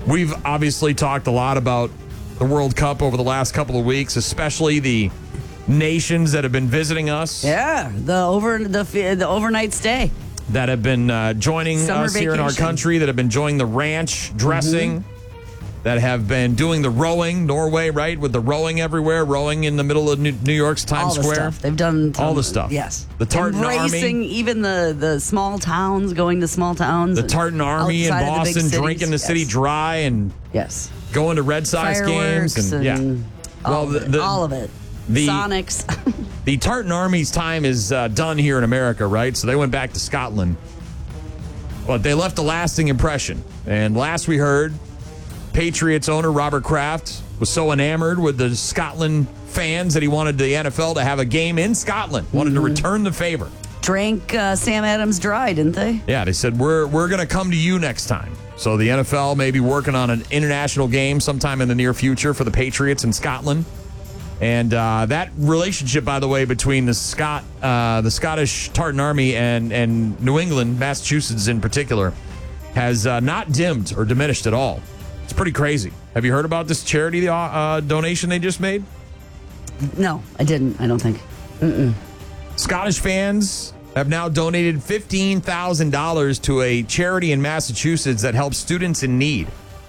We've obviously talked a lot about the World Cup over the last couple of weeks, especially the nations that have been visiting us. Yeah, the overnight stay. That have been joining Summer us here in our vacation. country, that have been enjoying the ranch dressing, that have been doing the rowing, Norway, right, with the rowing everywhere, rowing in the middle of New York's Times All the Square. stuff. They've done all the stuff. Yes. The Tartan Embracing Army. even the small towns, going to small towns. The Tartan Army in outside of the big Boston, cities. drinking the city dry and Yes. going to Red Sox games. Fireworks And, yeah. all of it. the- Sonics. The Tartan Army's time is done here in America, right? So they went back to Scotland. But they left a lasting impression. And last we heard, Patriots owner Robert Kraft was so enamored with the Scotland fans that he wanted the NFL to have a game in Scotland, wanted to return the favor. Drank Sam Adams dry, didn't they? Yeah, they said, we're going to come to you next time. So the NFL may be working on an international game sometime in the near future for the Patriots in Scotland. And that relationship, by the way, between the Scottish Tartan Army and New England, Massachusetts in particular, has not dimmed or diminished at all. It's pretty crazy. Have you heard about this charity donation they just made? No, I didn't. I don't think. Scottish fans have now donated $15,000 to a charity in Massachusetts that helps students in need.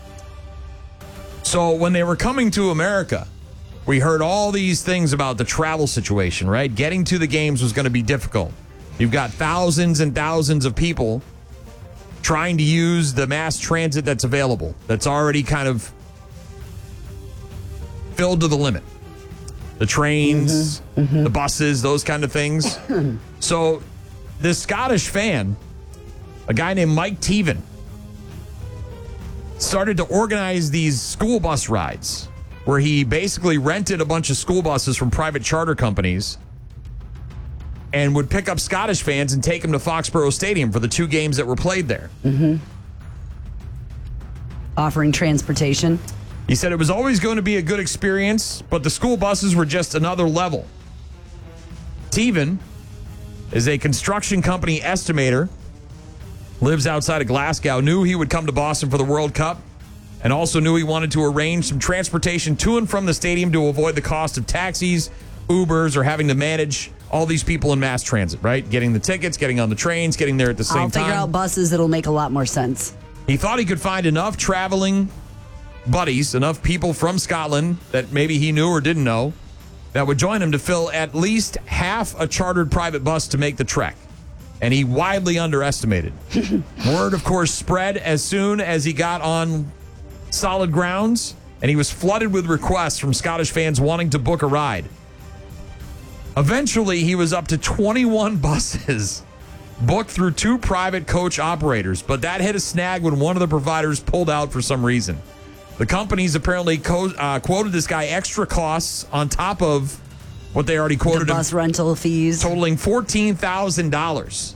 So when they were coming to America, we heard all these things about the travel situation, right? Getting to the games was going to be difficult. You've got thousands and thousands of people trying to use the mass transit that's available, that's already kind of filled to the limit. The trains, the buses, those kind of things. So this Scottish fan, a guy named Mike Teven, started to organize these school bus rides where he basically rented a bunch of school buses from private charter companies and would pick up Scottish fans and take them to Foxborough Stadium for the 2 games that were played there. Offering transportation. He said it was always going to be a good experience, but the school buses were just another level. Teven is a construction company estimator, lives outside of Glasgow, knew he would come to Boston for the World Cup, and also knew he wanted to arrange some transportation to and from the stadium to avoid the cost of taxis, Ubers, or having to manage all these people in mass transit, right? Getting the tickets, getting on the trains, getting there at the same I'll time. figure out buses that'll make a lot more sense. He thought he could find enough traveling buddies, enough people from Scotland that maybe he knew or didn't know, that would join him to fill at least half a chartered private bus to make the trek. And he widely underestimated. Word, of course, spread as soon as he got on solid grounds, and he was flooded with requests from Scottish fans wanting to book a ride. Eventually, he was up to 21 buses booked through 2 private coach operators, but that hit a snag when one of the providers pulled out for some reason. The companies apparently quoted this guy extra costs on top of what they already quoted The bus him, rental fees. totaling $14,000.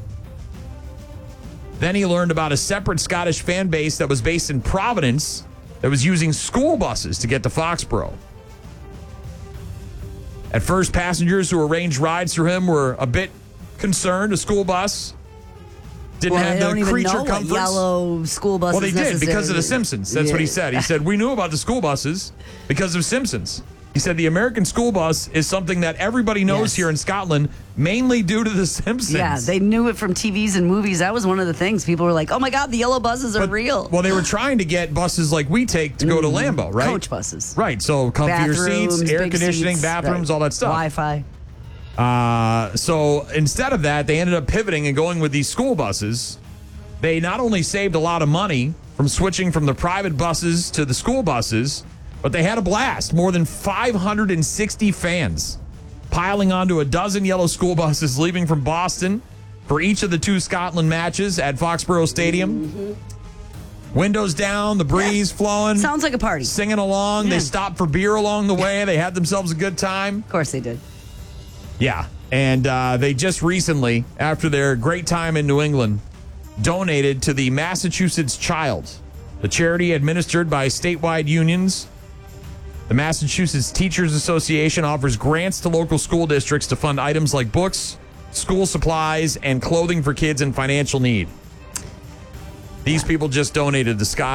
Then he learned about a separate Scottish fan base that was based in Providence that was using school buses to get to Foxborough. At first, passengers who arranged rides through him were a bit concerned. A school bus didn't have they don't the even creature know what comforts. yellow school buses. Well, they did because of The necessarily- Simpsons. That's what he said. He said, we knew about the school buses because of Simpsons. He said the American school bus is something that everybody knows Yes. here in Scotland, mainly due to The Simpsons. Yeah, they knew it from TVs and movies. That was one of the things. People were like, oh my God, the yellow buses are real. Well, they were trying to get buses like we take to go to Lambeau, right? Coach buses. Right, so comfier Bathrooms, seats, air big conditioning, seats, bathrooms, right. all that stuff. Wi-Fi. So instead of that, they ended up pivoting and going with these school buses. They not only saved a lot of money from switching from the private buses to the school buses, but they had a blast. More than 560 fans piling onto a dozen yellow school buses leaving from Boston for each of the 2 Scotland matches at Foxborough Stadium. Windows down, the breeze flowing. Sounds like a party. Singing along. Yeah. They stopped for beer along the way. They had themselves a good time. Of course they did. Yeah, and they just recently, after their great time in New England, donated to the Massachusetts Child, the charity administered by statewide unions. The Massachusetts Teachers Association offers grants to local school districts to fund items like books, school supplies, and clothing for kids in financial need. These people just donated the Scott